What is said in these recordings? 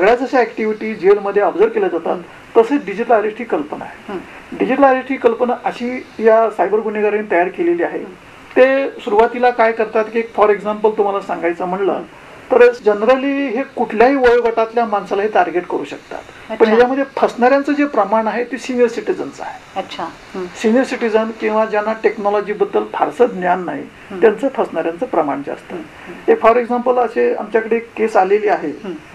सगळ्या जशा ऍक्टिव्हिटी जेलमध्ये ऑब्झर्व केल्या जातात तसेच डिजिटल अरेस्ट ही कल्पना आहे. डिजिटल अरेस्ट ही कल्पना अशी या सायबर गुन्हेगारांनी तयार केलेली आहे. ते सुरुवातीला काय करतात की फॉर एक्झाम्पल तुम्हाला सांगायचं म्हणलं तर जनरली हे कुठल्याही वयोगटातल्या माणसाला हे टार्गेट करू शकतात. पण ह्याच्यामध्ये फसणाऱ्यांचं जे प्रमाण आहे ते सिनियर सिटीजनचं आहे. सिनियर सिटीजन किंवा ज्यांना टेक्नॉलॉजी बद्दल फारसं ज्ञान नाही त्यांचं फसणाऱ्यांचं प्रमाण जास्त आहे. एक फॉर एक्झाम्पल असे आमच्याकडे एक केस आलेली आहे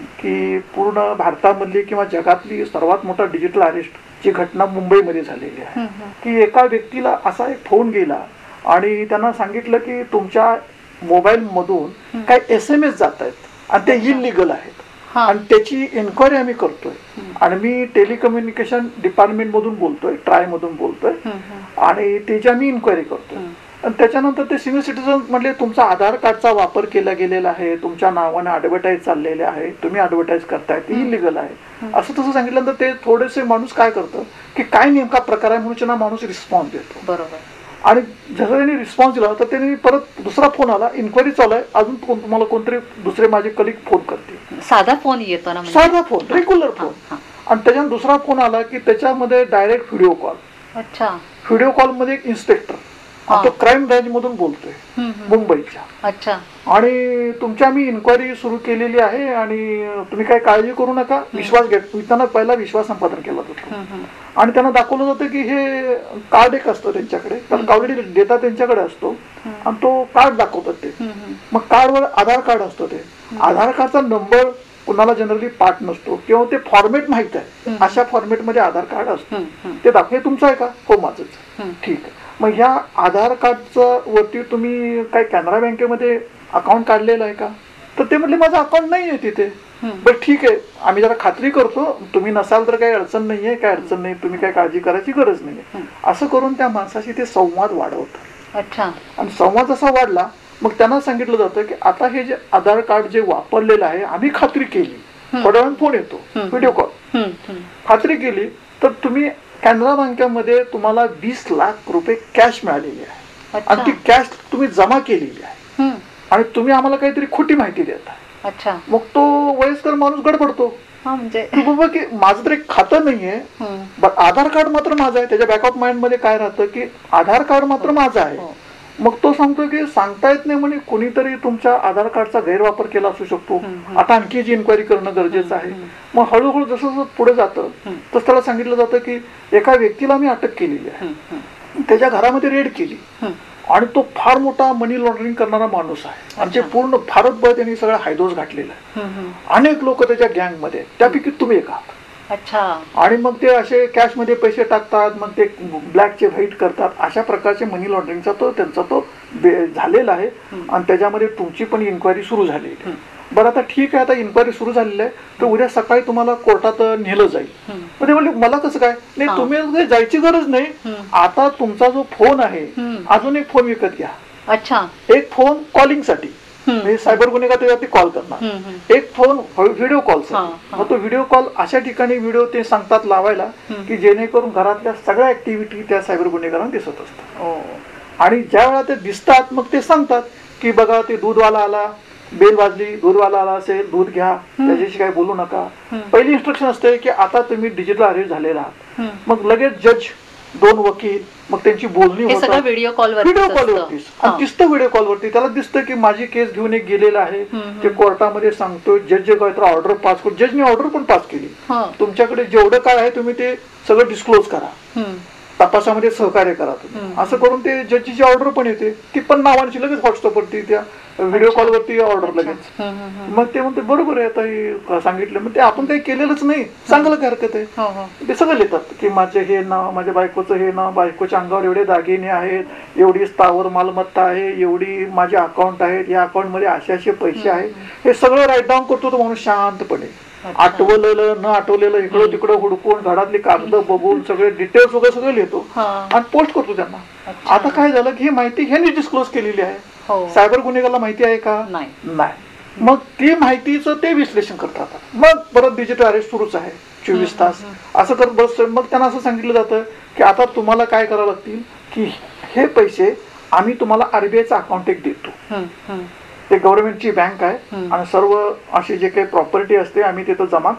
की पूर्ण भारतामधली किंवा जगातली सर्वात मोठा डिजिटल अरेस्ट ची घटना मुंबईमध्ये झालेली आहे की एका व्यक्तीला असा एक फोन गेला आणि त्यांना सांगितलं की तुमच्या मोबाईल मधून काय SMS जात आहेत आणि ते इलिगल आहेत आणि त्याची इन्क्वायरी आम्ही करतोय आणि मी टेलिकम्युनिकेशन डिपार्टमेंट मधून बोलतोय, ट्राय मधून बोलतोय आणि त्याची आम्ही इन्क्वायरी करतोय. आणि त्याच्यानंतर ते सिनियर सिटीजन म्हटले तुमचा आधार कार्डचा वापर केला गेलेला आहे, तुमच्या नावाने ऍडव्हर्टाईज चाललेले आहे, तुम्ही ऍडव्हर्टाईज करताय ते इलिगल आहे असं तसं सांगितल्यानंतर ते थोडेसे माणूस काय करतं की काय नेमका प्रकार आहे म्हणून माणूस रिस्पॉन्स देतो. बरोबर. आणि जसं त्यांनी रिस्पॉन्स दिला तर त्यांनी परत दुसरा फोन आला, इन्क्वायरी चालू आहे, अजून तुम्हाला कोणतरी दुसरे माझे कलिग फोन करतील. साधा फोन येतो ना, साधा फोन, रेग्युलर फोन. आणि त्याच्यात दुसरा फोन आला की त्याच्यामध्ये डायरेक्ट व्हिडिओ कॉल. अच्छा. व्हिडिओ कॉल मध्ये एक इन्स्पेक्टर तो क्राईम ब्रँच मधून बोलतोय मुंबईच्या. अच्छा. आणि तुमची आम्ही इन्क्वायरी सुरू केलेली आहे आणि तुम्ही काय काळजी करू नका, विश्वास घ्या. त्यांना पहिला विश्वास संपादन केला जातो आणि त्यांना दाखवलं जातं की हे कार्ड एक असतं त्यांच्याकडे, कारण ऑलरेडी डेटा त्यांच्याकडे असतो आणि तो कार्ड दाखवतात ते. मग कार्डवर आधार कार्ड असतं, ते आधार कार्डचा नंबर कुणाला जनरली पाठ नसतो किंवा ते फॉर्मेट माहित आहे, अशा फॉर्मेट मध्ये आधार कार्ड असतं. ते दाखव, हे तुमचं आहे का? हो माझंच. ठीक आहे. मग ह्या आधार कार्डचं वरती तुम्ही काय कॅनरा बँकेमध्ये अकाउंट काढलेलं आहे का? तर ते म्हटले माझं अकाउंट नाही आहे तिथे. बरं ठीक आहे, आम्ही जरा खात्री करतो, तुम्ही नसाल तर काही अडचण नाहीये, काय अडचण नाही, तुम्ही काय काळजी करायची गरज नाही. असं करून त्या माणसाशी ते संवाद वाढवतात. अच्छा. आणि संवाद जसा वाढला मग त्यांना सांगितलं जातं की आता हे जे आधार कार्ड जे वापरलेलं आहे आम्ही खात्री केली, थोड्या वेळाने फोन येतो, व्हिडिओ कॉल, खात्री केली तर तुम्ही कॅनरा बँकेमध्ये तुम्हाला 20 लाख रुपये कॅश मिळालेली आहे आणि ती कॅश तुम्ही जमा केलेली आहे आणि तुम्ही आम्हाला काहीतरी खोटी माहिती देता. अच्छा. मग तो वयस्कर माणूस गडबडतो म्हणजे बाबा की माझं तर एक खातं नाहीये, आधार कार्ड मात्र माझं आहे. त्याच्या बॅक ऑफ माइंड मध्ये काय राहतं की आधार कार्ड मात्र माझं आहे. मग तो सांगतो की सांगता येत नाही म्हणे, कोणीतरी तुमच्या आधार कार्डचा गैरवापर केला असू शकतो, आता आणखी जी इन्क्वायरी करणं गरजेचं आहे. मग हळूहळू जसं जसं पुढे जातं तसं त्याला सांगितलं जातं की एका व्यक्तीला मी अटक केलेली आहे, त्याच्या घरामध्ये रेड केली आणि तो फार मोठा मनी लॉन्ड्रिंग करणारा माणूस आहे आणि ते पूर्ण भारतभर त्यांनी सगळं हायदोस घातलेला आहे, अनेक लोक त्याच्या गँगमध्ये, त्यापैकी तुम्ही एक आहात. अच्छा. आणि मग ते असे कॅश मध्ये पैसे टाकतात, मग ते ब्लॅकचे व्हाईट करतात, अशा प्रकारचे मनी लॉन्ड्रिंगचा तो त्यांचा तो झालेला आहे आणि त्याच्यामध्ये तुमची पण इन्क्वायरी सुरू झालेली आहे. बरं आता ठीक आहे, आता इन्क्वायरी सुरू झालेली आहे तर उद्या सकाळी तुम्हाला कोर्टात नेलं जाईल. मग ते म्हणले मला कसं काय? नाही तुम्ही जायची गरज नाही, आता तुमचा जो फोन आहे अजून एक फोन विकत घ्या. अच्छा. एक फोन कॉलिंग साठी, सायबर गुन्हेगार त्याच्यावरती कॉल करणार, एक फोन व्हिडिओ कॉलचा. मग तो व्हिडिओ कॉल अशा ठिकाणी व्हिडिओ ते सांगतात लावायला की जेणेकरून घरातल्या सगळ्या ऍक्टिव्हिटी त्या सायबर गुन्हेगारांना दिसत असतात. आणि ज्या वेळा ते दिसतात मग ते सांगतात की बघा ते दूधवाला आला, बेल वाजली, दूधवाला आला असेल, दूध घ्या, त्याच्याशी काही बोलू नका. पहिली इन्स्ट्रक्शन असते की आता तुम्ही डिजिटल अरेस्ट झालेला आहात. मग लगेच जज, 2 वकील, मग त्यांची बोलणी होतात व्हिडिओ कॉलवरती आणि दिसतं व्हिडिओ कॉलवरती, त्याला दिसतं की माझी केस घेऊन एक गेलेला आहे, ते कोर्टामध्ये सांगतोय, जज काहीतरी ऑर्डर पास करू, जजने ऑर्डर पण पास केली, तुमच्याकडे जेवढं काय आहे तुम्ही ते सगळं डिस्क्लोज करा, तपासामध्ये सहकार्य करा तुम्ही. असं करून ते जजची ऑर्डर पण येते, ती पण नावांची लगेच व्हॉट्सअपवरती त्या व्हिडिओ कॉलवरती ऑर्डर लगेच. मग ते म्हणते बरोबर आहे, आता हे सांगितलं, मग ते आपण काही केलेलंच नाही, सांगायला काय हरकत आहे. ते सगळं लिहितात की माझे हे नाव, माझ्या बायकोचं हे नाव, बायकोच्या अंगावर एवढे दागिने आहेत, एवढी स्थावर मालमत्ता आहे, एवढी माझे अकाउंट आहेत, या अकाउंट मध्ये असे असे पैसे आहेत, हे सगळं राईट डाऊन करतो तो माणूस शांतपणे. आठवलेलं न आठवलेलं इकडं तिकडं हुडकून घरातली कागद बघून सगळे डिटेल्स वगैरे सगळं लिहितो आणि पोस्ट करतो त्यांना. आता काय झालं की ही माहिती ह्यांनी डिस्क्लोज केलेली आहे, सायबर गुन्हेगाराला माहिती आहे का? नाही. मग ती माहितीचं ते विश्लेषण करतात. मग परत डिजिटल अरेस्ट सुरूच आहे 24 तास असं करत बस. मग त्यांना असं सांगितलं जातं की आता तुम्हाला काय करावं लागतील की हे पैसे आम्ही तुम्हाला RBIचा अकाउंट एक देतो, ते गव्हर्नमेंटची बँक आहे आणि सर्व अशी जे काही प्रॉपर्टी असते आम्ही तिथं जमा